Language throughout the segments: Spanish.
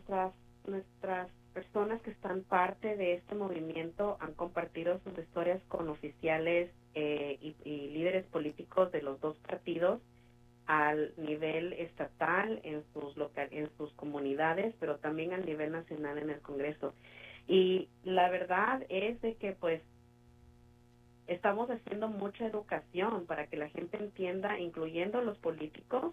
nuestras personas que están parte de este movimiento han compartido sus historias con oficiales y líderes políticos de los dos partidos al nivel estatal en sus comunidades, pero también al nivel nacional en el Congreso. Y la verdad es de que pues estamos haciendo mucha educación para que la gente entienda, incluyendo los políticos,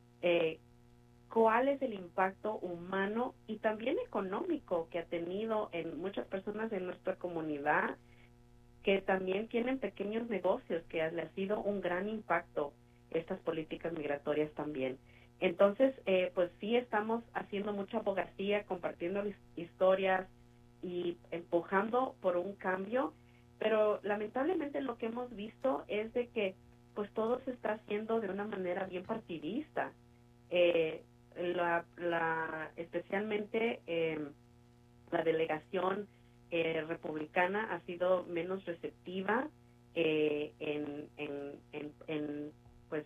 cuál es el impacto humano y también económico que ha tenido en muchas personas de nuestra comunidad que también tienen pequeños negocios, que le ha sido un gran impacto estas políticas migratorias también. Entonces, pues sí estamos haciendo mucha abogacía, compartiendo historias y empujando por un cambio, pero lamentablemente lo que hemos visto es de que pues todo se está haciendo de una manera bien partidista. Especialmente la delegación republicana ha sido menos receptiva en pues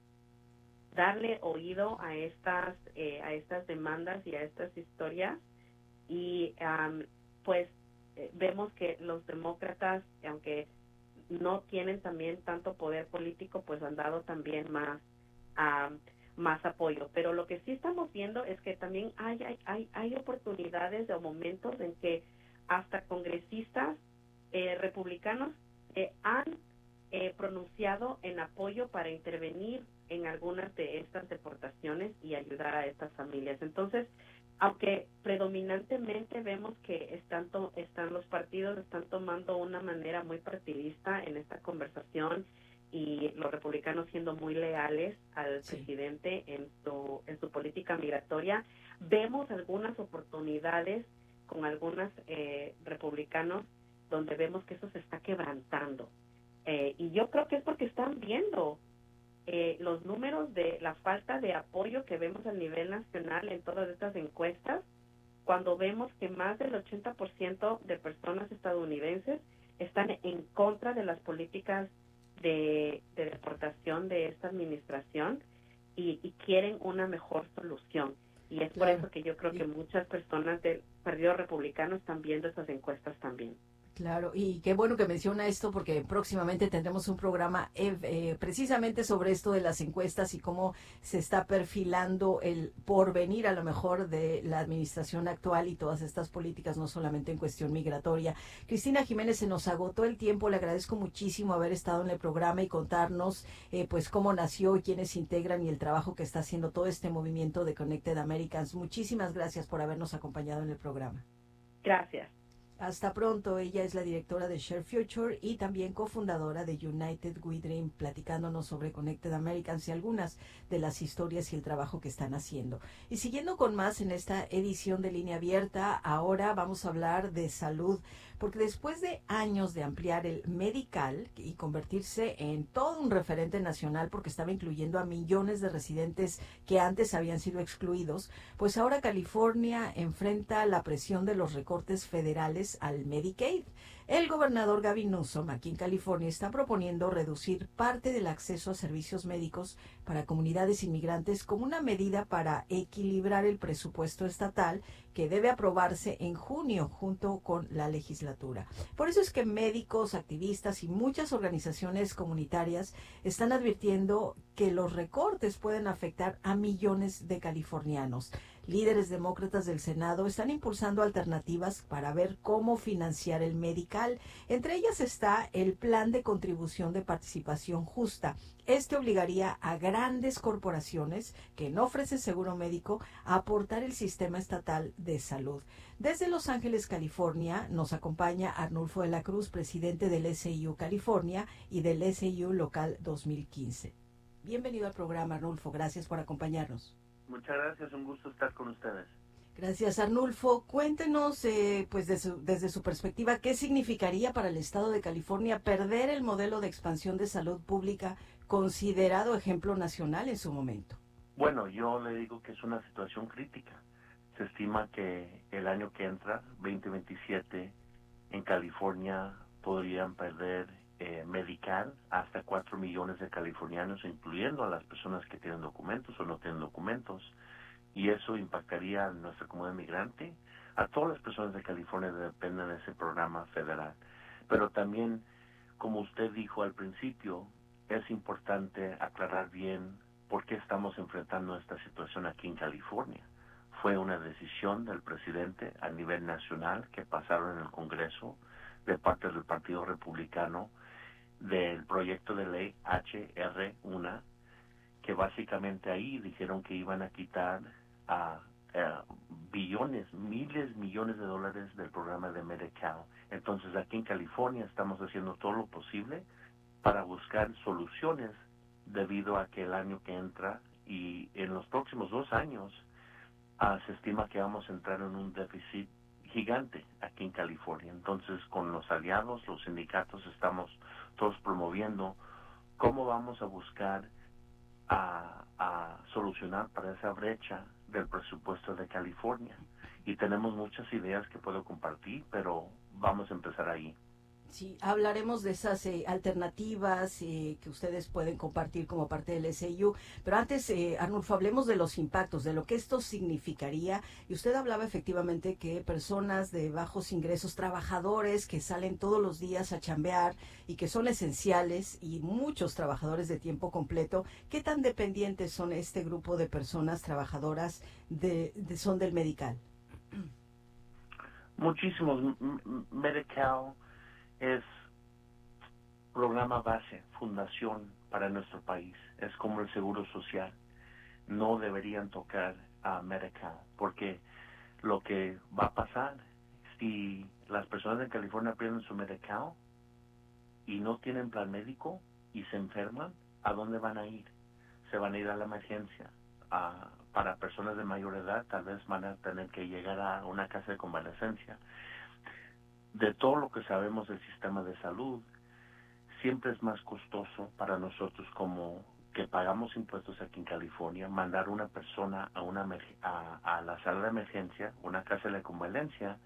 darle oído a estas demandas y a estas historias y pues vemos que los demócratas, aunque no tienen también tanto poder político, pues han dado también más apoyo. Pero lo que sí estamos viendo es que también hay oportunidades o momentos en que hasta congresistas republicanos han pronunciado en apoyo para intervenir en algunas de estas deportaciones y ayudar a estas familias. Entonces, aunque predominantemente vemos que los partidos están tomando una manera muy partidista en esta conversación y los republicanos siendo muy leales al presidente en su política migratoria, vemos algunas oportunidades con algunos republicanos donde vemos que eso se está quebrantando. Y yo creo que es porque están viendo los números de la falta de apoyo que vemos a nivel nacional en todas estas encuestas, cuando vemos que más del 80% de personas estadounidenses están en contra de las políticas de deportación de esta administración y quieren una mejor solución. Y es por eso que yo creo que muchas personas del Partido Republicano están viendo esas encuestas también. Claro, y qué bueno que menciona esto porque próximamente tendremos un programa precisamente sobre esto de las encuestas y cómo se está perfilando el porvenir a lo mejor de la administración actual y todas estas políticas, no solamente en cuestión migratoria. Cristina Jiménez, se nos agotó el tiempo, le agradezco muchísimo haber estado en el programa y contarnos pues cómo nació y quiénes integran y el trabajo que está haciendo todo este movimiento de Connected Americans. Muchísimas gracias por habernos acompañado en el programa. Gracias. Hasta pronto. Ella es la directora de Share Future y también cofundadora de United We Dream, platicándonos sobre Connected Americans y algunas de las historias y el trabajo que están haciendo. Y siguiendo con más en esta edición de Línea Abierta, ahora vamos a hablar de salud, porque después de años de ampliar el Medical y convertirse en todo un referente nacional, porque estaba incluyendo a millones de residentes que antes habían sido excluidos, pues ahora California enfrenta la presión de los recortes federales al Medicaid. El gobernador Gavin Newsom, aquí en California, está proponiendo reducir parte del acceso a servicios médicos para comunidades inmigrantes como una medida para equilibrar el presupuesto estatal que debe aprobarse en junio junto con la legislatura. Por eso es que médicos, activistas y muchas organizaciones comunitarias están advirtiendo que los recortes pueden afectar a millones de californianos. Líderes demócratas del Senado están impulsando alternativas para ver cómo financiar el Medical. Entre ellas está el Plan de Contribución de Participación Justa. Este obligaría a grandes corporaciones que no ofrecen seguro médico a aportar el sistema estatal de salud. Desde Los Ángeles, California, nos acompaña Arnulfo de la Cruz, presidente del SIU California y del SIU Local 2015. Bienvenido al programa, Arnulfo. Gracias por acompañarnos. Muchas gracias, un gusto estar con ustedes. Gracias, Arnulfo. Cuéntenos, pues desde su perspectiva, ¿qué significaría para el estado de California perder el modelo de expansión de salud pública considerado ejemplo nacional en su momento? Bueno, yo le digo que es una situación crítica. Se estima que el año que entra, 2027, en California podrían perder Medical hasta 4 millones de californianos, incluyendo a las personas que tienen documentos o no tienen documentos. y eso impactaría a nuestra comunidad migrante, a todas las personas de California que dependen de ese programa federal. Pero también, como usted dijo al principio, es importante aclarar bien por qué estamos enfrentando esta situación aquí en California. Fue una decisión del presidente a nivel nacional que pasaron en el Congreso de parte del Partido Republicano del proyecto de ley HR1, que básicamente ahí dijeron que iban a quitar a billones, miles, millones de dólares del programa de Medi-Cal. Entonces aquí en California estamos haciendo todo lo posible para buscar soluciones debido a que el año que entra y en los próximos 2 años se estima que vamos a entrar en un déficit gigante aquí en California. Entonces con los aliados, los sindicatos, estamos todos promoviendo cómo vamos a buscar a solucionar para esa brecha del presupuesto de California. Y tenemos muchas ideas que puedo compartir, pero vamos a empezar ahí. Sí, hablaremos de esas alternativas que ustedes pueden compartir como parte del SIU, pero antes, Arnulfo, hablemos de los impactos, de lo que esto significaría. Y usted hablaba efectivamente que personas de bajos ingresos, trabajadores que salen todos los días a chambear y que son esenciales, y muchos trabajadores de tiempo completo, ¿qué tan dependientes son este grupo de personas trabajadoras son del Medi-Cal? Muchísimos. Medi-Cal es programa base, fundación para nuestro país. Es como el seguro social. No deberían tocar a Medi-Cal, porque lo que va a pasar si las personas de California pierden su Medi-Cal y no tienen plan médico y se enferman, ¿a dónde van a ir? Se van a ir a la emergencia. Para personas de mayor edad, tal vez van a tener que llegar a una casa de convalecencia. De todo lo que sabemos del sistema de salud, siempre es más costoso para nosotros, como que pagamos impuestos aquí en California, mandar una persona a la sala de emergencia, una casa de convalencia,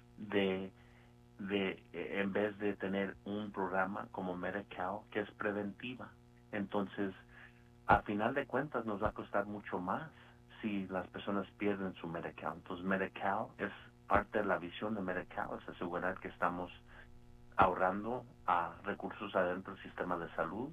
en vez de tener un programa como Medi-Cal que es preventiva. Entonces, a final de cuentas nos va a costar mucho más si las personas pierden su Medi-Cal. Entonces, Medi-Cal es parte de la visión de Medi-Cal, es asegurar que estamos ahorrando recursos adentro del sistema de salud,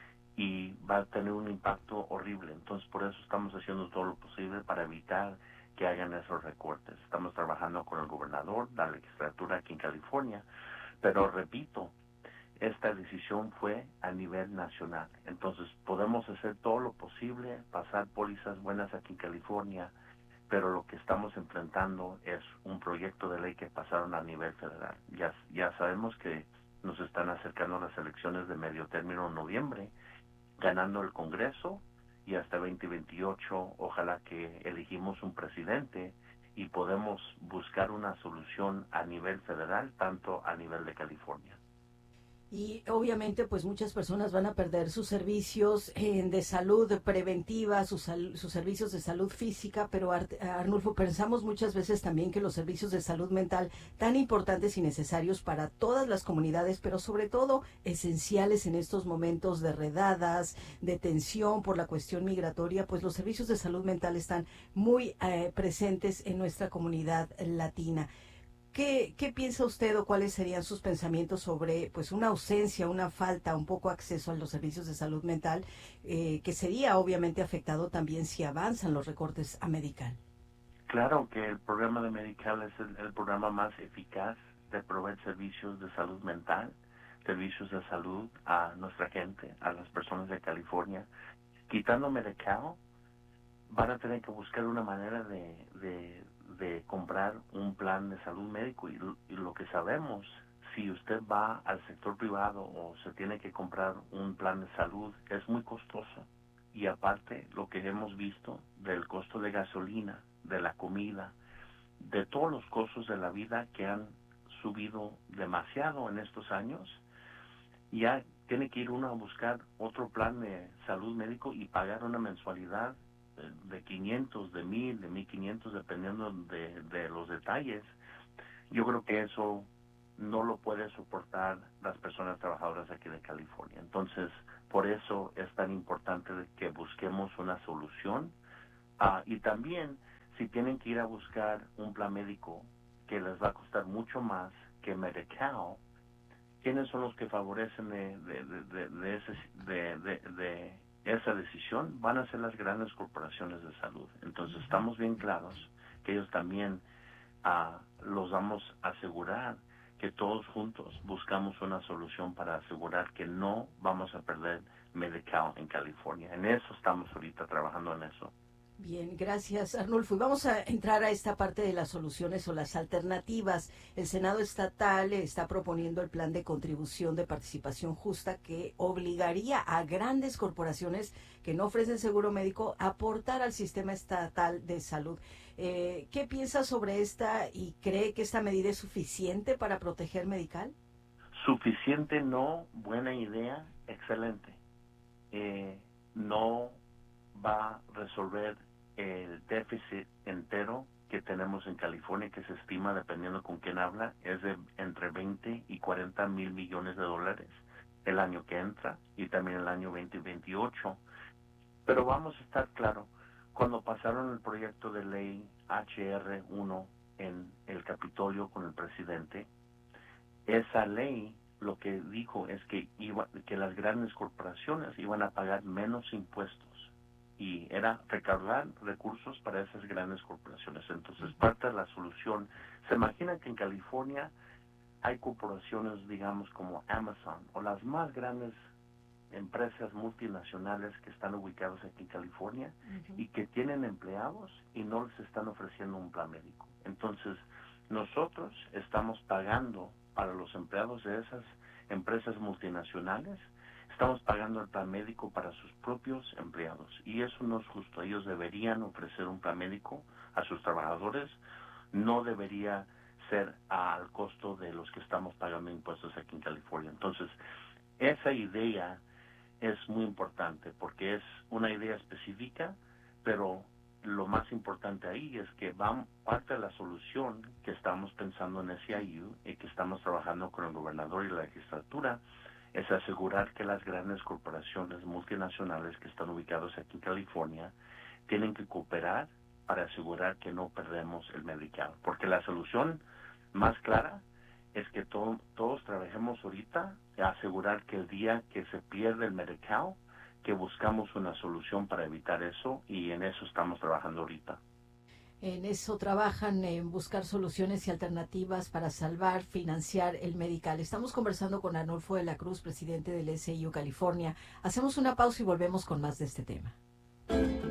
y va a tener un impacto horrible. Entonces, por eso estamos haciendo todo lo posible para evitar que hagan esos recortes. Estamos trabajando con el gobernador, la legislatura aquí en California, pero repito, esta decisión fue a nivel nacional. Entonces, podemos hacer todo lo posible, pasar pólizas buenas aquí en California, pero lo que estamos enfrentando es un proyecto de ley que pasaron a nivel federal. Ya sabemos que nos están acercando las elecciones de medio término en noviembre, ganando el Congreso, y hasta 2028 ojalá que elegimos un presidente y podemos buscar una solución a nivel federal, tanto a nivel de California. Y obviamente pues muchas personas van a perder sus servicios de salud preventiva, sus servicios de salud física, pero Arnulfo, pensamos muchas veces también que los servicios de salud mental, tan importantes y necesarios para todas las comunidades, pero sobre todo esenciales en estos momentos de redadas, de tensión por la cuestión migratoria, pues los servicios de salud mental están muy presentes en nuestra comunidad latina. ¿Qué piensa usted o cuáles serían sus pensamientos sobre pues una ausencia, una falta, un poco acceso a los servicios de salud mental, que sería obviamente afectado también si avanzan los recortes a Medi-Cal? Claro que el programa de Medi-Cal es el programa más eficaz de proveer servicios de salud mental, servicios de salud a nuestra gente, a las personas de California. Quitando Medi-Cal, van a tener que buscar una manera de comprar un plan de salud médico, y lo que sabemos, si usted va al sector privado o se tiene que comprar un plan de salud, es muy costoso. Y aparte, lo que hemos visto del costo de gasolina, de la comida, de todos los costos de la vida que han subido demasiado en estos años, ya tiene que ir uno a buscar otro plan de salud médico y pagar una mensualidad de 500, de 1000, de 1500, dependiendo de los detalles. Yo creo que eso no lo puede soportar las personas trabajadoras aquí de California. Entonces, por eso es tan importante que busquemos una solución. Y también si tienen que ir a buscar un plan médico que les va a costar mucho más que Medi-Cal, ¿quiénes son los que favorecen de esa decisión? Van a ser las grandes corporaciones de salud. Entonces estamos bien claros que ellos también los vamos a asegurar que todos juntos buscamos una solución para asegurar que no vamos a perder Medi-Cal en California. En eso estamos ahorita trabajando en eso. Bien, gracias Arnulfo. Y vamos a entrar a esta parte de las soluciones o las alternativas. El Senado estatal está proponiendo el plan de contribución de participación justa que obligaría a grandes corporaciones que no ofrecen seguro médico a aportar al sistema estatal de salud. ¿Qué piensa sobre esta y cree que esta medida es suficiente para proteger Medi-Cal? Suficiente, no, buena idea, excelente. No va a resolver el déficit entero que tenemos en California, que se estima, dependiendo con quién habla, es de entre 20 y 40 mil millones de dólares el año que entra y también el año 2028. Pero vamos a estar claro, cuando pasaron el proyecto de ley HR1 en el Capitolio con el presidente, esa ley lo que dijo es que las grandes corporaciones iban a pagar menos impuestos y era recaudar recursos para esas grandes corporaciones. Entonces, parte de la solución, se imagina que en California hay corporaciones, digamos, como Amazon o las más grandes empresas multinacionales que están ubicadas aquí en California y que tienen empleados y no les están ofreciendo un plan médico. Entonces, nosotros estamos pagando para los empleados de esas empresas multinacionales, estamos pagando el plan médico para sus propios empleados y eso no es justo. Ellos deberían ofrecer un plan médico a sus trabajadores, no debería ser al costo de los que estamos pagando impuestos aquí en California. Entonces, esa idea es muy importante porque es una idea específica, pero lo más importante ahí es que parte de la solución que estamos pensando en SEIU y que estamos trabajando con el gobernador y la legislatura es asegurar que las grandes corporaciones multinacionales que están ubicadas aquí en California tienen que cooperar para asegurar que no perdemos el Medi-Cal. Porque la solución más clara es que todos trabajemos ahorita a asegurar que el día que se pierde el Medi-Cal, que buscamos una solución para evitar eso y en eso estamos trabajando ahorita. En eso trabajan, en buscar soluciones y alternativas para salvar, financiar el Medi-Cal. Estamos conversando con Arnulfo de la Cruz, presidente del SEIU California. Hacemos una pausa y volvemos con más de este tema.